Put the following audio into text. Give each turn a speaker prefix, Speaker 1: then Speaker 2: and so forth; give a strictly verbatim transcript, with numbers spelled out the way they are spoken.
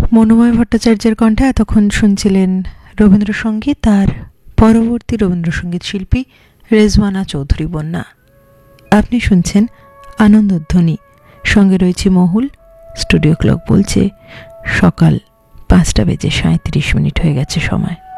Speaker 1: মনোময় ভট্টাচার্যের কণ্ঠে এতক্ষণ শুনছিলেন রবীন্দ্রসঙ্গীত আর পরবর্তী রবীন্দ্রসঙ্গীত শিল্পী রেজওয়ানা চৌধুরী বন্যা। আপনি শুনছেন আনন্দধ্বনি, সঙ্গে রয়েছে মহুল। স্টুডিও ক্লক বলছে সকাল পাঁচটা বেজে সাঁত্রিশ মিনিট হয়ে গেছে সময়।